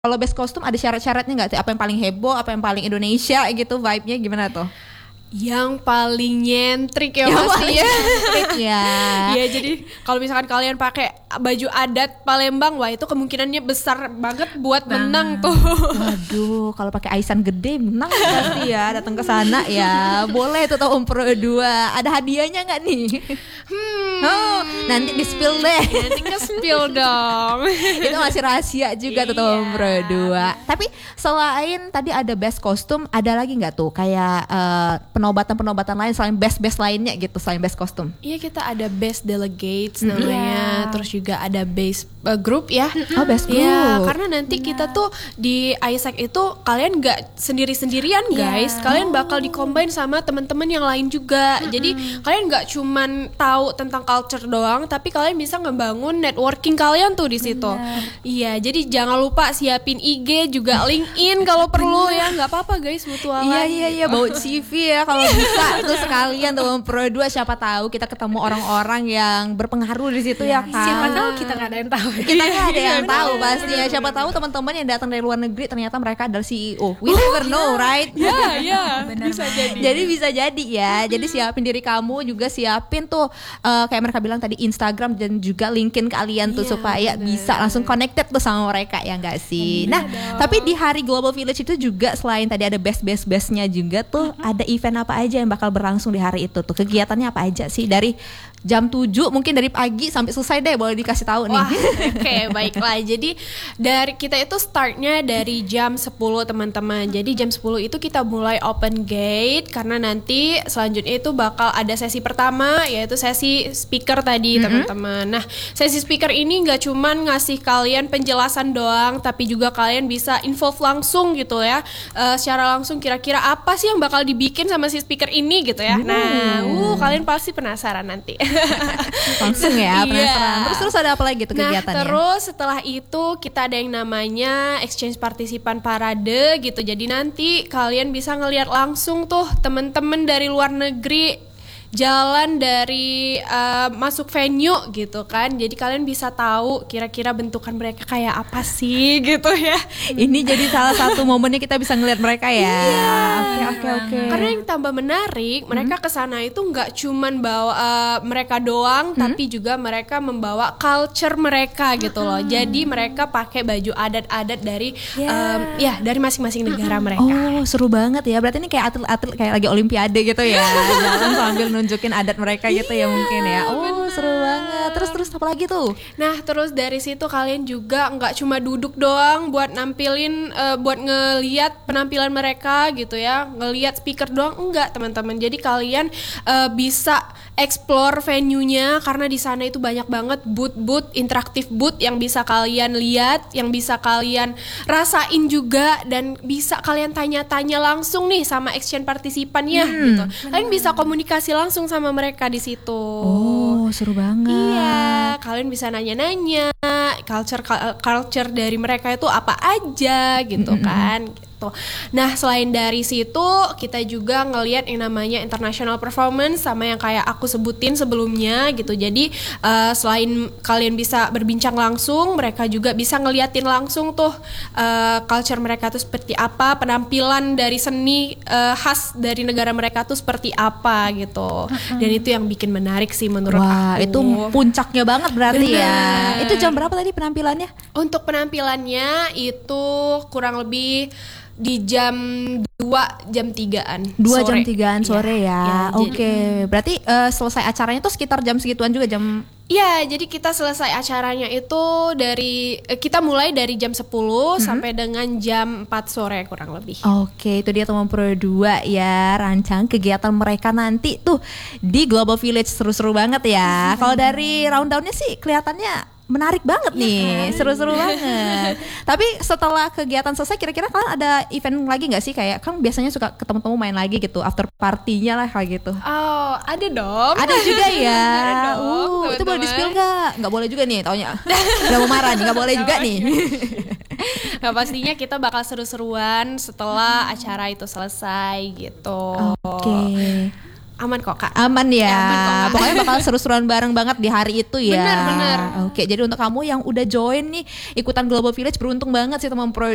Kalau best kostum ada syarat-syaratnya nggak sih? Apa yang paling heboh, apa yang paling Indonesia gitu, vibe-nya gimana tuh? Yang paling nyentrik ya pasti ya. Ya. Iya, jadi kalau misalkan kalian pakai baju adat Palembang, wah itu kemungkinannya besar banget buat menang tuh. Waduh, kalau pakai aisan gede menang pasti ya. Datang ke sana ya. Boleh tuh tahun Pro 2. Ada hadiahnya nggak nih? Nanti di-spill deh. Nanti ke-spill dong. Itu masih rahasia juga tuh tahun Pro 2. Tapi selain tadi ada best kostum, ada lagi nggak tuh kayak penobatan lain selain best lainnya gitu, selain best kostum? Iya, kita ada best delegates namanya, terus juga ada best group ya. Oh, best group. Iya, karena nanti kita tuh di Isaac itu kalian nggak sendiri-sendirian guys, kalian bakal di-combine sama teman-teman yang lain juga. Jadi kalian nggak cuman tahu tentang culture doang, tapi kalian bisa ngebangun networking kalian tuh di situ. Iya, jadi jangan lupa siapin IG juga LinkedIn kalau perlu ya, nggak apa-apa guys, mutualan. Iya, bawa CV ya kalau bisa tuh sekalian tuh Pro 2, siapa tahu kita ketemu orang-orang yang berpengaruh di situ ya kan. Siapa tahu kita nggak ada yang tahu. Kita nggak ada yang tahu pasti ya. Siapa tahu teman-teman yang datang dari luar negeri ternyata mereka adalah CEO. We never know, right? Iya, bisa jadi. Jadi bisa jadi ya. Jadi siapin diri kamu juga, siapin tuh kayak mereka bilang tadi Instagram dan juga LinkedIn kalian tuh supaya bisa langsung connected tuh sama mereka ya nggak sih. Nah, tapi di hari Global Village itu juga selain tadi ada bestnya juga tuh ada event apa aja yang bakal berlangsung di hari itu tuh? Kegiatannya apa aja sih? Dari jam 7 mungkin dari pagi sampai selesai deh, boleh dikasih tahu nih. Oke, baiklah. Jadi dari kita itu startnya dari jam 10 teman-teman. Jadi jam 10 itu kita mulai open gate karena nanti selanjutnya itu bakal ada sesi pertama yaitu sesi speaker tadi teman-teman. Nah, sesi speaker ini nggak cuman ngasih kalian penjelasan doang, tapi juga kalian bisa involve langsung gitu ya. Secara langsung kira-kira apa sih yang bakal dibikin sama si speaker ini gitu ya. Nah, kalian pasti penasaran nanti. Langsung ya penasaran. Terus ada apa lagi tuh kegiatannya? Nah, terus setelah itu kita ada yang namanya exchange partisipan parade gitu. Jadi nanti kalian bisa ngelihat langsung tuh temen-temen dari luar negeri jalan dari masuk venue gitu kan. Jadi kalian bisa tahu kira-kira bentukan mereka kayak apa sih gitu ya. Ini jadi salah satu momennya kita bisa ngelihat mereka ya. Oke. Karena yang tambah menarik, mereka kesana itu nggak cuman bawa mereka doang, tapi juga mereka membawa culture mereka gitu loh. Jadi mereka pakai baju adat-adat dari dari masing-masing negara mereka. Oh, seru banget ya. Berarti ini kayak atlet-atlet kayak lagi olimpiade gitu ya. Jalan sambil nunjukin adat mereka gitu ya mungkin ya. Oh, seru banget. Terus apa lagi tuh? Nah, terus dari situ kalian juga nggak cuma duduk doang buat nampilin, buat ngeliat penampilan mereka gitu ya, ngeliat speaker doang, enggak teman-teman. Jadi kalian bisa explore venue-nya karena di sana itu banyak banget booth interaktif booth yang bisa kalian lihat, yang bisa kalian rasain juga, dan bisa kalian tanya-tanya langsung nih sama exchange partisipannya gitu. Kalian bisa komunikasi langsung sama mereka di situ. Oh, seru banget. Iya, kalian bisa nanya-nanya culture dari mereka itu apa aja gitu kan. Nah, selain dari situ kita juga ngelihat yang namanya international performance sama yang kayak aku sebutin sebelumnya gitu. Jadi selain kalian bisa berbincang langsung, mereka juga bisa ngeliatin langsung tuh culture mereka tuh seperti apa, penampilan dari seni khas dari negara mereka tuh seperti apa gitu. Dan itu yang bikin menarik sih menurut aku. Wah, itu puncaknya banget berarti ya. Itu jam berapa tadi penampilannya? Untuk penampilannya itu kurang lebih di jam 2 jam 3-an 2 jam 3-an sore ya. Oke. Berarti selesai acaranya tuh sekitar jam segituan juga, jam. Iya, jadi kita selesai acaranya itu dari kita mulai dari jam 10 sampai dengan jam 4 sore kurang lebih. Oke, itu dia teman Pro 2 ya, rancang kegiatan mereka nanti tuh di Global Village. Seru-seru banget ya. Kalau dari rundown-nya sih kelihatannya menarik banget nih, seru-seru banget. Tapi setelah kegiatan selesai, kira-kira kalian ada event lagi nggak sih? Kayak kan biasanya suka ketemu-temu main lagi gitu, after party-nya lah kayak gitu. Oh, ada dong. Ada juga ya. Ada dong, Itu boleh di-spill nggak? Nggak boleh juga nih, taunya. Udah mau marah nih, nggak boleh juga nih. Nah, pastinya kita bakal seru-seruan setelah acara itu selesai gitu. Oke. Aman kok Kak. Aman ya. Aman kok, Kak. Pokoknya bakal seru-seruan bareng banget di hari itu ya. Benar. Oke, jadi untuk kamu yang udah join nih ikutan Global Village, beruntung banget sih teman Pro